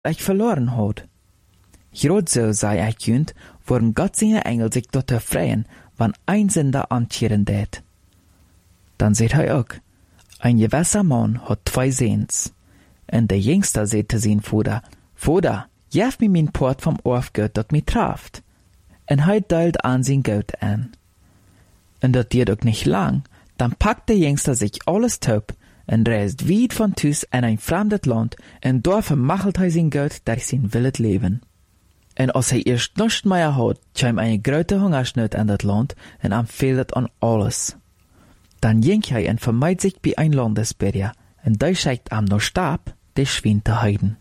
ich verloren hat. Gerade so sei ich jünd, worum Gott seine Engel sich dort freuen, wann ein Sünder ankehren tät. Dann seht er auch, ein gewisser Mann hat 2 Sehns. Und der Jüngste sagte sein Vater, Vater, gib mir mein Port vom Aufgeld, dat mich traft. Und er teilt an sein Geld an. Und dat geht auch nicht lang, dann packt der Jüngste sich alles taub und reist weit von Tus in ein fremdes Land, und dort vermachelt er sein Geld durch sein wildes Leben. Und als er erst nichts mehr hat, kam eine große Hungersnot in das Land, und ihm fehlt an alles. Dann ging er und vermeidet sich bei ein Landesbürger, und da schickt ihm noch Stab, der Schwein zu heiden.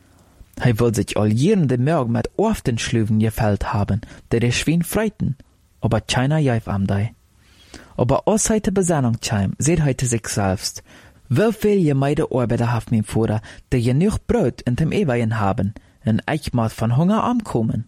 Er will sich all jeden Morgen mit Orften Schlüven gefällt haben, der Schwein freiten, aber keiner gab ihm da. Aber als er die Besinnung kam, seht er sich selbst, wie viel gemeide Arbeiter hat mein Vater, die genug Brot in dem Eweien haben, und ich muss von Hunger ankommen.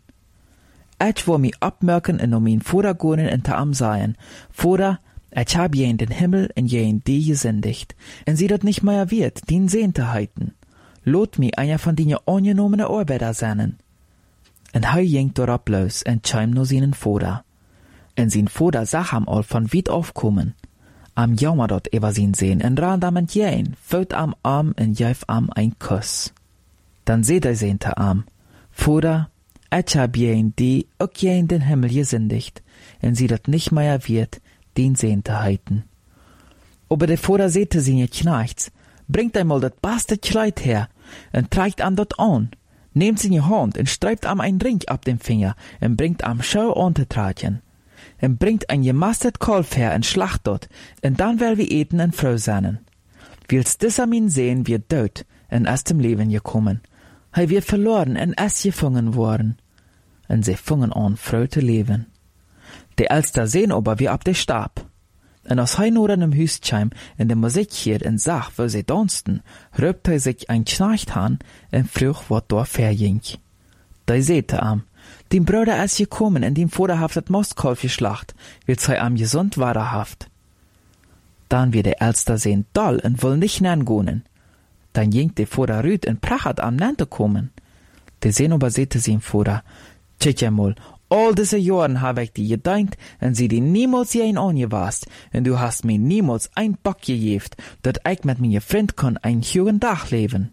Ich will mich abmerken und um mein Vater gehen und am sagen, Vater, ich hab je in den Himmel und je in die gesündigt, und sie dort nicht mehr wird, den Sehn zu halten. Lot mich einer von den angenommenen Arbeiter sein. Und er ging dort los und kam nur seinen Vater. Und sein Vater sah ihm all von weit aufkommen. Am jammer dort über sein Sehen und ran am entgegen, fällt am Arm und gab am ein Kuss. Dann seht er sehnte am, Vater, ich hab je in die, auch je in den Himmel gesündigt, und sie dort nicht mehr wird, den Sehn zu halten. Aber der Vater sehte seine Knechts, bringt einmal das beste Kleid her, und trägt am dort an, nehmt seine Hand und streift am ein Ring ab dem Finger, und bringt am Schau Untertratchen, und bringt ein gemastet Kalf her und schlacht dort, und dann werden wir eten und froh sein. Willst dieser min sehen, wird tot, und erst im Leben gekommen. Er wird verloren und erst gefangen worden. Und sie fangen an, froh zu leben. Der Älster sehen aber wie ab der Stab. Und als er nur an dem Hüst kam, in der Musik hier und sah, wo sie tanzten, rübt er sich ein Knecht an und frug, was dort verging. Da seht er am, dein Bruder ist gekommen und dein Vater hat das Mastkalf geschlacht, will sei am gesund wahrhaft. Dann wird der Älster sehen doll und will nicht nangehen. Dann ging der Vater rüd und prachat am Nante kommen. Der sehen aber sehte sein Vater, tja mal, all diese Jahren habe ich dir gedankt, und sie dir niemals je angewasst, und du hast mir niemals ein Bock gegeben, dat ich mit mir Freund kann ein schönen Tag leben.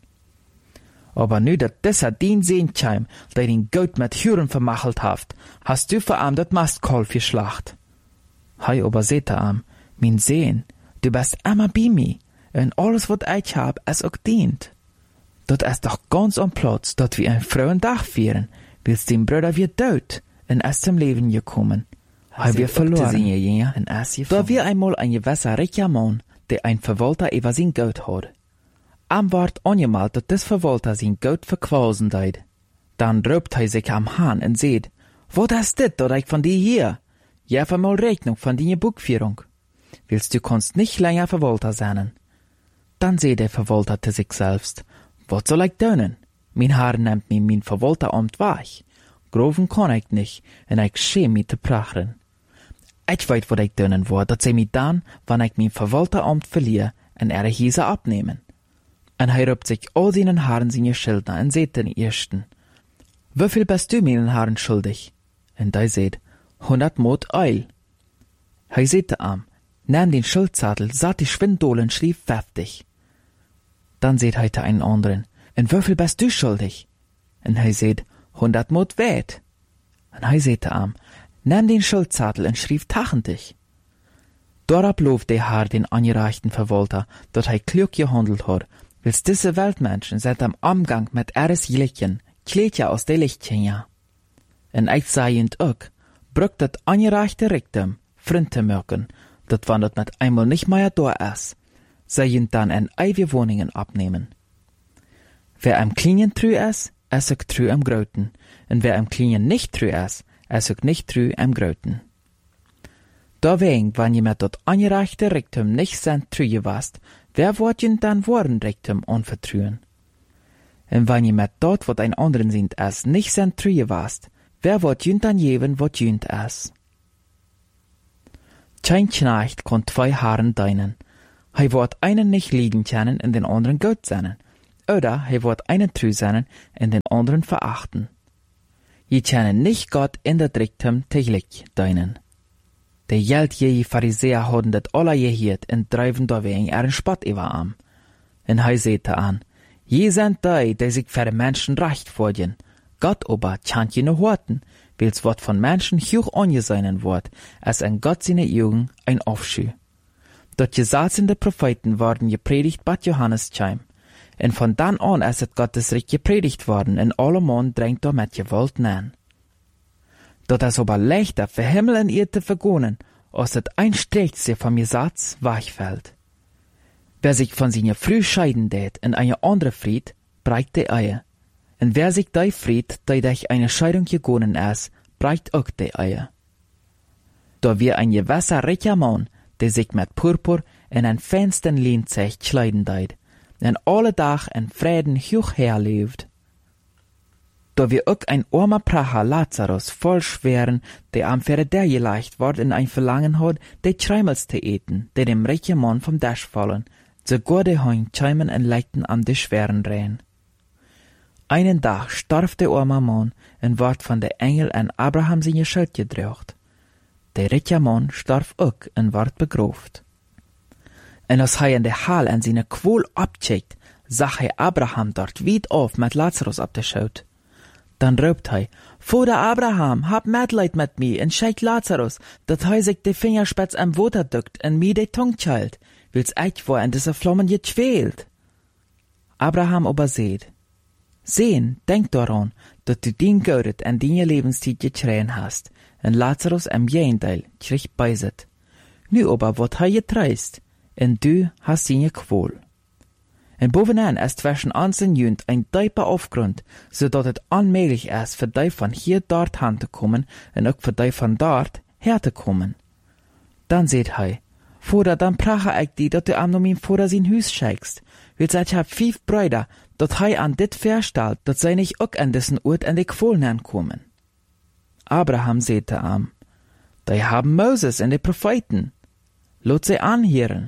Aber nu dat dieser den sehen kam, der den Geld mit Huren vermachelt haft, hast du für am dat Mastkalf geschlacht. Hei aber sehte am, mein Sehen, du bist immer bei mir, und alles wat ich hab, es auch dient. Dat ist doch ganz am Platz, dat wir ein frohen Tag feiern, willst dein Bruder wird tot, und erst zum Leben gekommen. Er wird verloren. Da wir einmal ein gewisser reicher Mann, der ein Verwalter über sein Geld hat. Am ward angemalt, dass das Verwalter sein Geld verqualsen deit. Dann rübt er sich am Hahn und seht, was ist das, dat ich von dir hier? Gib einmal Rechnung von deiner Buchführung. Willst du kannst nicht länger Verwalter sein. Dann seht der Verwalter zu sich selbst, was soll ich tun? Mein Herr nimmt mir mein Verwalteramt weg. Groven kann ich nicht, und ich schäme mich zu prachen. Ich weiß, was ich tun will, dass sie mich dann, wenn ich mein Verwalteramt verliere, und ihre Hiese abnehmen. Und er rübt sich all seinen Haaren seine Schilder und seht den ersten. Wie viel bist du meinen Haaren schuldig? Und er seht, 100 Mot Eil. Er seht am, nahm den Schildzettel, satt die Schwindolen, schlief heftig. Dann seht er einen anderen, und wie viel bist du schuldig? Und er seht, 100 Mot weit. Und er seht am, nahm den Schildzettel und schrieb tachendig. Dort lobt der Herr den angereichten Verwalter, dort er klug gehandelt hat, wills diese Weltmenschen seit am Umgang mit ihres Jährlichen, Kleidja aus der Lichtchen ja. Und ich sehend auch, brückt das angereichte Rektum, Frinte merken, dat wann dat mit einmal nicht mehr da ist, sehend dann in eige Wohnungen abnehmen. Wer am Kleinen trü ist auch trü am Groten, und wer am Kleinen nicht trü ist auch nicht trü am Groten. Deswegen, wenn jemand dort angereichte Rektum nicht sein trü gewasst, wer wird ihn dann worden Rektum anvertrühen? Und wenn jemand dort, wat ein anderen sind, es nicht sein trü gewasst, wer wird ihn dann geben, wat jünt es? Kein Knecht kann 2 Haaren deinen. Er wird einen nicht liegen können und den anderen gut sein. oder hij wordt einen treu zijn en den anderen verachten. Je kennen nicht Gott in der Drichtum tegelijk deinen. De geld je Pharisäer hadden dat alle geheerd en drijven daarweg er een spot over aan. En hij zei aan, je zijn die zich voor de mensen recht voordien. Gott aber kent je noch horten, wils wat van mensen hoog angesehen wordt, als en Gott seine Augen ein Aufschuh. Dort gesatzende Propheten worden gepredigt bat Johannes Chaim. En von dann an ist het Gottesreich gepredigt worden, en alle Mann drängt damit gewollt nein. Dort ist aber leichter für Himmel und Erde vergonnen, als het ein Strächse vom Gesetz weichfällt. Wer sich von seiner Früh scheiden tät in eine andere Fried, breicht die Eier. Und wer sich die Fried, die durch eine Scheidung gegonnen ist, breicht auch die Eier. Da wir ein gewisser reicher Mann, der sich mit Purpur in ein feinsten Leinzeug kleiden deit, en alle Tag in Frieden hoch herlebt. Da wir auch ein armer Pracher Lazarus voll schweren, der am Pferde der geleicht ward in ein Verlangen hat, die Schreimels zu eten, der dem reichen Mann vom Dasch fallen, sogar die Heun scheimen und leiten an die schweren Rehen. Einen Tag starb der arme Mann und ward von der Engel an Abraham seine Schuld gedrückt. Der reiche Mann starb auch und ward begraft. Und als er in der Hall an seine Qual abcheckt, sah er Abraham dort weit auf mit Lazarus ab der Schaut. Dann röpt er, Vater Abraham, hab Mitleid mit mir und schick Lazarus, dat er sich die Fingerspitz am Wasser drückt und mir die Tung chalt, wils ich war in dieser Flammen gequält. Abraham aber seht, sehen, denk daran, dass du din Gaudet an deine Lebenszeit geschrien hast, und Lazarus am Jenteil kriegt beiset. Nu aber wird er getreist, und du hast deine Qual. Und bovenaan ist zwischen uns und Jünd ein tiefer Aufgrund, so dass es unmöglich ist, für die von hier dort hinzukommen und auch für die von dort herzukommen. Dann seht er, Vater, dann prache ich die, dass du am noch mein Vater sein Haus schickst, weil ich hab 5 Brüder, dass er an dit verstellt, dass sie nicht auch an diesen Ort an die Qualen kommen. Abraham sehte am, die haben Moses und die Propheten. Lot sie anhören.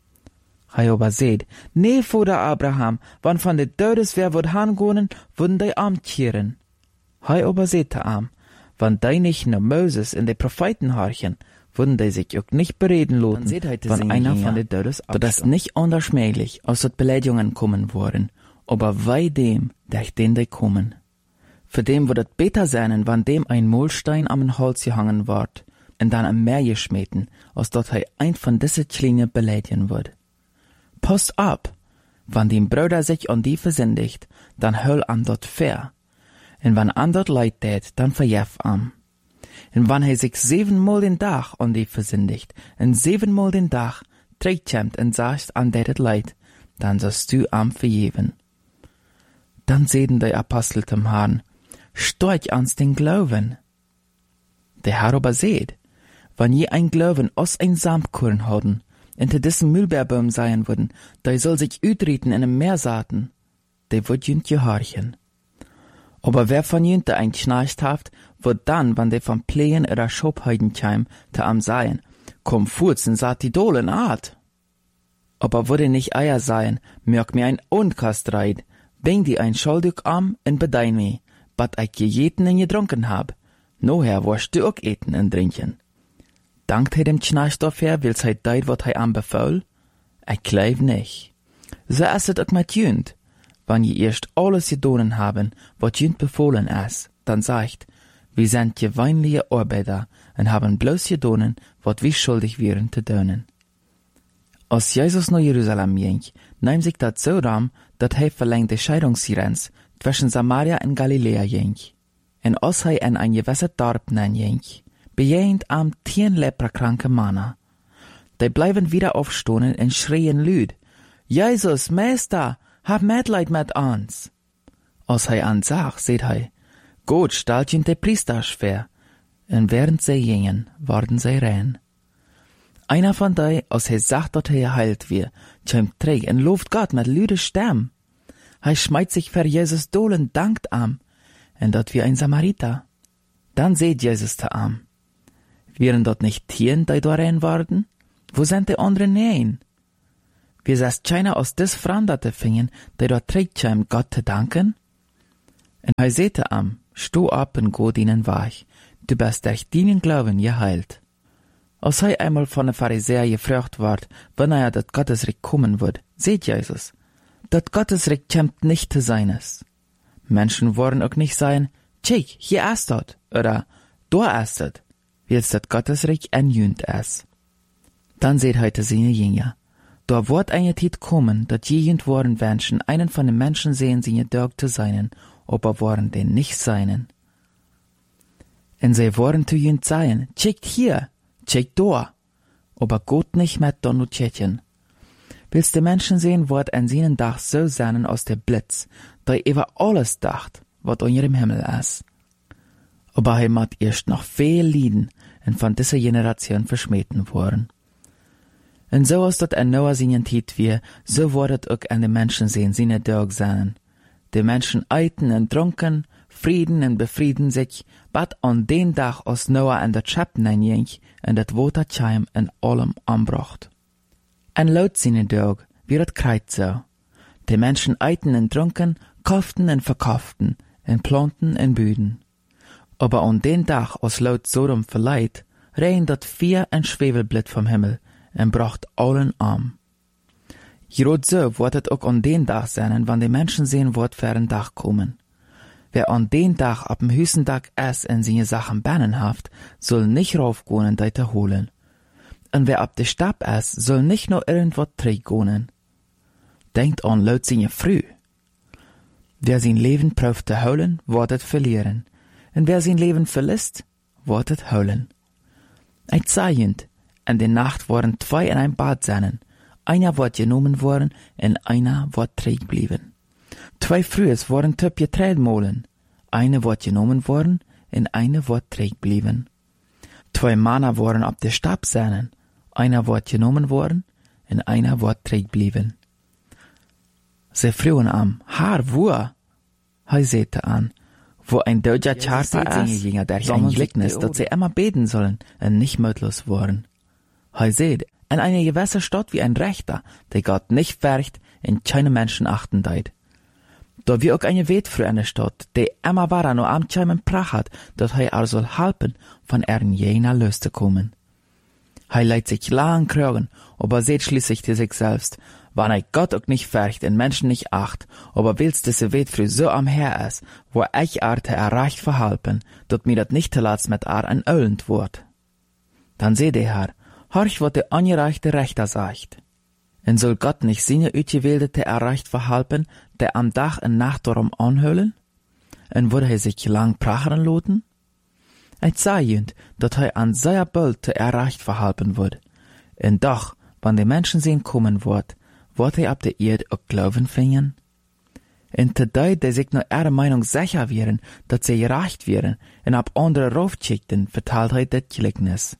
Hij aber seht, nee, Vater Abraham, wann von de Todes wer wird hangonen, würden die amtkieren. Hij aber sehte am, wann die nicht nur Moses und die Propheten horchen, würden die sich auch nicht bereden loten, wann einer von de Todes abstammt. Das ist nicht anders möglich, als dass Beleidigungen kommen worden, aber wei dem, durch den die kommen. Für dem wird es besser sein, wann dem ein Mahlstein am Holz gehangen wird, und dann am Meer geschmeten, als dass er ein von diesen Klingen beleidigen wird. Passt ab, wann die Brüder sich an die versündigt, dann höll an dort fair. Und wann an dort leid tät, dann verjef am. Und wann er sich 7-mal den Tag an die versündigt, und 7-mal den Tag trägt und sagst an det leid, dann sollst du am verjeven. Dann sehen die Apostel zum Herrn, storch ans den Glauben. Der Herr aber seht, wann je ein Glauben aus ein Samtkorn haben, hinter dessen Mühlbeerbaum sein würden, der soll sich ütreten in einem Meer saaten, der wird jünt gehorchen. Aber wer von jünt ein Schnarcht haft, wird dann, wann der von Pleen oder Schobheiden käm, der am seien, komm furzen, saat die Dolen art. Aber würde nicht Eier sein, merk mir ein Unkast reit, bring die ein Schuldig am und bedein mi, bat ich gejeten und getrunken hab, noher wirst du auch eten und trinken. Dankt dem Schnarcht dafür, wils deit, wat anbefahl? Ich glaub nicht. So ist es auch mit jünd. Wann je erst alles gedonen haben, wat jünd befohlen ist, dann sagt, wir sind gewöhnliche Arbeiter und haben bloß gedonen, wat wir schuldig wären zu dönen. Als Jesus nach Jerusalem ging, nahm sich das so ram, dat er verlängte Scheidungsgrenz zwischen Samaria und Galiläa ging. Und als er in ein gewisser Dorf ging, bejehend am 10 leprakranke Männer. Die bleiben wieder aufstehen und schreien lüd, Jesus, Meister, hab Mitleid mit uns. Als er ansah, seht er, Gott stellt ihn der Priester schwer, und während sie gingen, wurden sie rein. Einer von die, als er sagt, dass er geheilt wird, kommt träg und lobt Gott mit lüde Stimme. Er schmeißt sich für Jesus dolen, dankt am, und dort wie ein Samariter. Dann seht Jesus zu am. Wären dort nicht Tieren, die da rein waren? Wo sind die anderen nein? Wie zest China aus des Franda te vingen, die dort trägt ihm Gott te danken? En hij zette am, sto op en go dienen weg, du bist durch dienen Glauben geheilt. Als hij einmal von der Pharisäer gefragt ward, wann dat Gottesreich kommen wird, seht Jesus, dat Gottesreich kämmt nicht zu seines. Menschen wollen auch nicht sein, tschik, hier ist dort, oder da ist dort, wie es dat Gottesreich enjünt es. Dann seht heute seine Jünger, da wird eine Zeit kommen, dat jegend worden Menschen einen von den Menschen sehen, sie dörg zu seinen, aber worden den nicht seinen. En sie worden zu jünd sein, tschik hier, tschik da, aber Gott nicht mit Donnu tschetchen. Willst die Menschen sehen, wird an seinen Dach so sein aus der Blitz, da über alles dacht, was unter dem Himmel ist. Aber er mat erst noch viel Lieden und von dieser Generation verschmähten worden. Und so ist das ein Noah seinen Tiet wie, so wird auch an den Menschen sehen, seine Tag sein. Die Menschen eiten und trunken, frieden und befrieden sich, bat an den Tag aus Noah an der Schöpfen einging und das Waterscheim in allem anbracht. En laut seine Tag, wie das kreit so. Die Menschen eiten und trunken, kauften und verkauften, und planten und büden. Aber an den Tag aus laut Sodom verleiht, rein dat 4 ein Schwefelblit vom Himmel, und bracht allen arm. Gerot so wird es auch an den Tag sein, wann die Menschen sehen, wird für ein Tag kommen. Wer an den Tag ab dem höchsten Tag es in seine Sachen bannenhaft, soll nicht raufgehen und deite holen. Und wer ab de Stab es, soll nicht nur irgendwas träggonen. Denkt an laut seine früh. Wer sein Leben prüft zu holen, wird es verlieren. Und wer sein Leben verlässt, wird es holen. Ein Zeichend, in der Nacht waren 2 in ein Bad sein. Einer wird genommen worden, und einer wird träg blieben. 2 Frühes waren töp geträht molen. Eine wird genommen worden, und eine wird träg blieben. 2 Männer waren ab der Stab sein. Einer wird genommen worden, und einer wird träg blieben. Sie frühen am, Haar, wo? Hij zette an, wo ein deutscher Charter ist, durch ein Gleichnis, dass sie immer beten sollen und nicht mutlos worden. Hij seht, in einer gewissen Stadt wie ein Rechter, der Gott nicht färcht und keine Menschen achten deit. Da wie auch eine Wet für eine Stadt, die immer war nur am Chaimen Prach hat, dass er soll helfen, von jener Lös zu kommen. Er leiht sich lang krögen, aber seht schließlich zu sich selbst, wann er Gott auch nicht färcht und Menschen nicht acht, aber willst diese Wet für so am Her ist, wo ich Arte erreicht verhalten, dort mir dat nicht zuletzt mit ein Öllend wird. Dann seht der Herr, horch, wat der angereichte Rechter sagt. Und soll Gott nicht seine Utgewählte erreicht verhalten, der am Tag und Nacht darum anhüllen? Und würde er sich lang prachern loten? Ich sage, dass er an seiner Bölte erreicht verhalten wird. Und doch, wann die Menschen sehen kommen wird er ab der Erde auch Glauben finden? Und zu denen, die sich nur ihrer Meinung sicher wären, dass sie gerecht wären, und ab andere raufschickten, verteilt er das Gleichnis.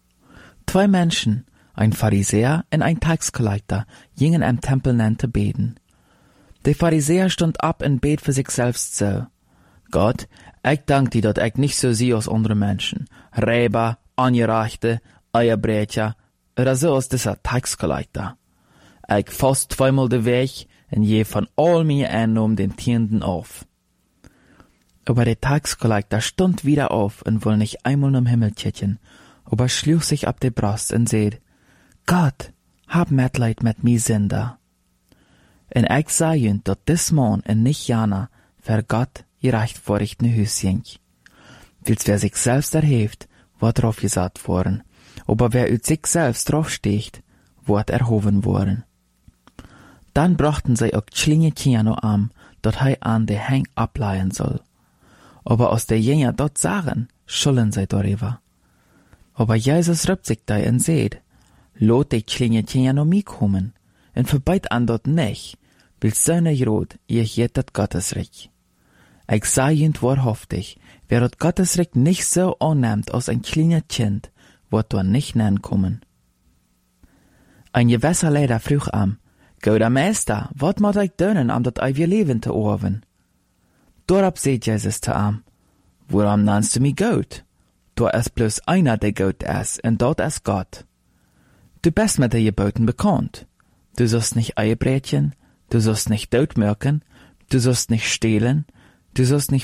2 Menschen, ein Pharisäer und ein Taxkollector, gingen im Tempel zu beten. Der Pharisäer stund ab und bet für sich selbst so: Gott, ich dank dir, dass ich nicht so sehe als andere Menschen. Räber, Angereichte, Eierbrecher, oder so als dieser Taxkollector. Ich fast 2-mal den Weg und je von all mir Einnahmen den Tienden auf. Aber der Taxkollector stund wieder auf und wollte nicht einmal im Himmel tschetchen, aber schlug sich ab der Brust und seht: Gott, hab Mitleid mit mir Sünder. Und ich sage, dass dis Mann und nicht Jana für Gott gerecht vor ich ne Hüs ging. Wils wer sich selbst erhebt, wird drauf gesagt worden, aber wer ut sich selbst draufsteht, wird erhoben worden. Dann brachten sie auch Schlinge Kiano an, dat hei an der Heng ableihen soll. Aber aus der Jünger dort sagen, schulden sie darüber. Aber Jesus rübt sich da und seht: Lot die Schlinge Kiano mi kommen, und verbeit an dort nicht, will seine Jod ihr jettet Gottesreich. Ich sage ihnen wahrhaftig, wer das Gottesreich nicht so annimmt als ein kleines Kind, wird dort nicht nennen kommen. Ein gewisser Leder frug am: Guter Meister, wat moet ich doen om dat eeuwige Leben te erven? Daarop seht Jesus zu am: Waarom nennst du mich gut? Da ist bloß einer, der gut ist, und dort ist Gott. Du bist mit den Geboten bekannt. du sollst nicht einbrechen, du sollst nicht totmachen, du sollst nicht stehlen, du sollst nicht